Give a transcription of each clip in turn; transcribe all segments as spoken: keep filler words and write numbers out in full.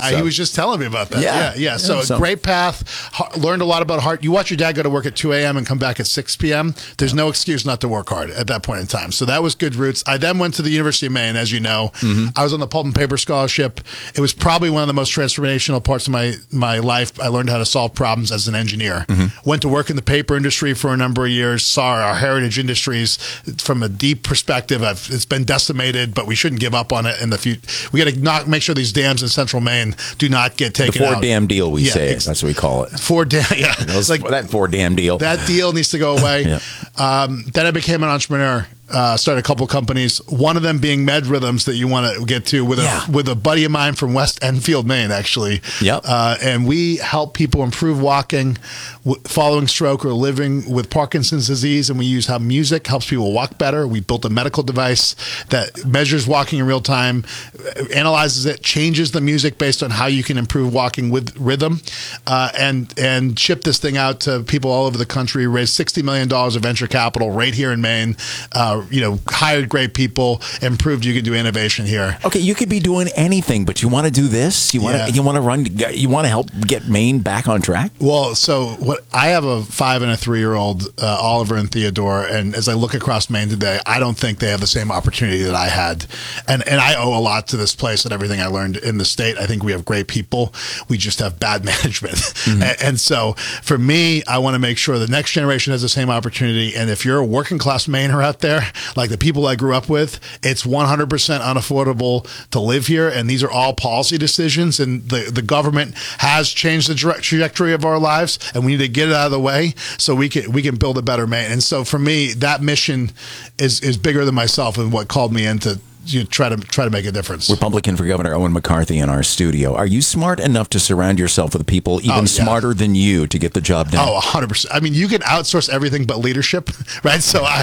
I, so. he was just telling me about that. Yeah, Yeah. yeah. yeah. So, Yeah, so- a great path. H- learned a lot about heart. You watch your dad go to work at two a.m. and come back at six p.m. There's no excuse not to work hard at that point in time. So that was good roots. I then went to the University of Maine, as you know. Mm-hmm. I was on the Pulp and Paper Scholarship. It was probably one of the most transformational parts of my, my life. I learned how to solve problems as an engineer. Mm-hmm. Went to work in the paper industry for a number of years, saw our heritage industries from a deep perspective. I've, it's been decimated, but we shouldn't give up on it in the future. We got to not make sure these dams in central Maine do not get taken The four out. dam deal, we Yeah, say. ex- That's what we call it. Four dam, yeah. Those, like that four dam deal. that deal needs to go away. Yeah. Um, then I became an entrepreneur. Uh, started a couple companies. One of them being Med Rhythms that you want to get to with a Yeah. with a buddy of mine from West Enfield, Maine, actually. Yep. Uh, and we help people improve walking, w- following stroke, or living with Parkinson's disease. And we use how music helps people walk better. We built a medical device that measures walking in real time, analyzes it, changes the music based on how you can improve walking with rhythm, uh, and and ship this thing out to people all over the country. Raised sixty million dollars of venture capital right here in Maine. Uh, you know, hired great people, and proved you could do innovation here. Okay, you could be doing anything, but you want to do this? You want to Yeah. you want to run you want to help get Maine back on track? Well, so what I have a five and a three year old, uh, Oliver and Theodore, and as I look across Maine today, I don't think they have the same opportunity that I had, and and I owe a lot to this place and everything I learned in the state. I think we have great people. We just have bad management, mm-hmm. and, and so for me, I want to make sure the next generation has the same opportunity. And if you're a working class Mainer out there, like the people I grew up with, it's one hundred percent unaffordable to live here. And these are all policy decisions. And the, the government has changed the direct trajectory of our lives. And we need to get it out of the way so we can we can build a better Maine. And so for me, that mission is, is bigger than myself and what called me into you try to try to make a difference. Republican for Governor Owen McCarthy in our studio. Are you smart enough to surround yourself with people even Oh, yeah. smarter than you to get the job done? Oh, one hundred percent. I mean, you can outsource everything but leadership, right? So I,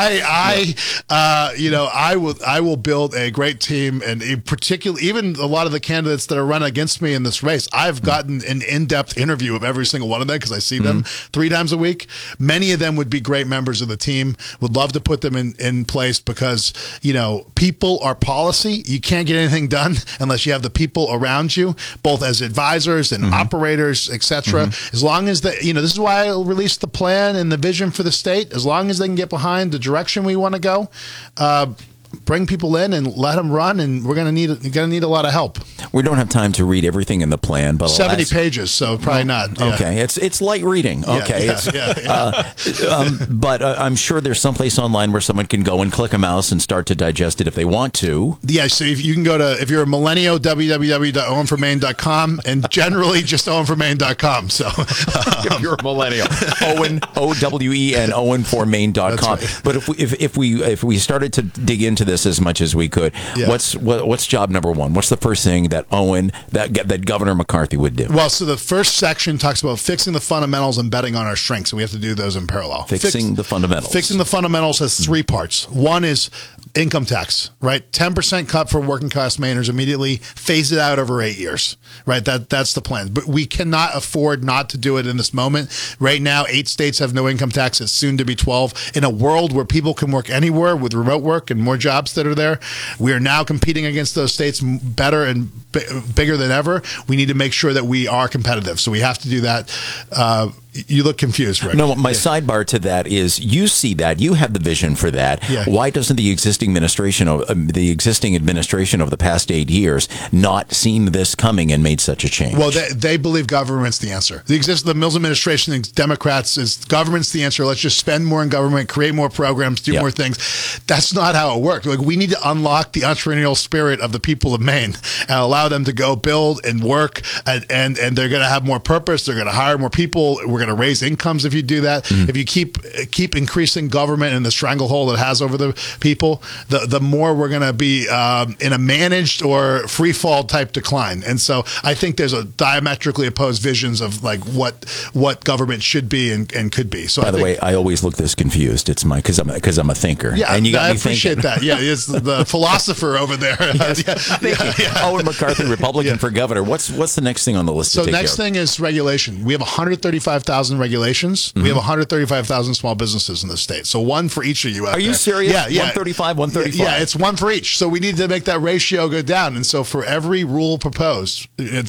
I, I, uh, you know, I will, I will build a great team, and in particular, even a lot of the candidates that are running against me in this race, I've gotten an in-depth interview of every single one of them because I see them mm-hmm. three times a week. Many of them would be great members of the team. Would love to put them in, in place because, you know, people are policy. You can't get anything done unless you have the people around you, both as advisors and mm-hmm. operators, et cetera. Mm-hmm. As long as the, you know, this is why I released the plan and the vision for the state. As long as they can get behind the direction we want to go, uh, bring people in and let them run, and we're going to need going to need a lot of help. We don't have time to read everything in the plan, but seventy last... pages, so probably not. Yeah. Okay, it's it's light reading. Okay, yeah, it's, yeah, yeah. Uh, um, but uh, I'm sure there's someplace online where someone can go and click a mouse and start to digest it if they want to. Yeah, so if you can go to, if you're a millennial, w w w dot owen for maine dot com, and generally just owen for maine dot com. So um, if you're a millennial, Owen O W E N Owen for maine dot com. Right. But if we if, if we if we started to dig into this as much as we could, yeah. what's what, what's job number one? What's the first thing that Owen that that Governor McCarthy would do? Well, so the first section talks about fixing the fundamentals and betting on our strengths, and we have to do those in parallel. Fixing Fix, the fundamentals. Fixing the fundamentals has three parts. One is income tax, right? ten percent cut for working class Mainers immediately, phase it out over eight years, right? That That's the plan. But we cannot afford not to do it in this moment. Right now, eight states have no income tax. It's soon to be twelve. In a world where people can work anywhere with remote work and more jobs that are there, we are now competing against those states better and b- bigger than ever. We need to make sure that we are competitive. So we have to do that. Uh, You look confused, Rick. No, my yeah. sidebar to that is you see that, you have the vision for that. Yeah. Why doesn't the existing administration of um, the existing administration of the past eight years not seen this coming and made such a change? Well, they, they believe government's the answer. The exist the Mills administration, the Democrats, is government's the answer. Let's just spend more in government, create more programs, do yeah. more things. That's not how it works. Like, we need to unlock the entrepreneurial spirit of the people of Maine and allow them to go build and work, and and, and they're going to have more purpose. They're going to hire more people. We're going to raise incomes if you do that. Mm. If you keep keep increasing government and the stranglehold it has over the people, the the more we're going to be um, in a managed or free fall type decline. And so I think there's a diametrically opposed visions of like what what government should be and, and could be. So by I the think, way, I always look this confused. It's my because I'm because I'm a thinker. Yeah, and you got I me appreciate thinking. that. Yeah, it's the philosopher over there. Yes. yeah, yeah, yeah. Owen McCarthy, Republican yeah. for governor. What's what's the next thing on the list? So to take next care of? thing is regulation. We have one hundred thirty-five thousand regulations. Mm-hmm. We have one hundred thirty-five thousand small businesses in the state. So one for each of you out Are you there. serious? Yeah, yeah. one thirty-five, one thirty-five Yeah, it's one for each. So we need to make that ratio go down. And so for every rule proposed,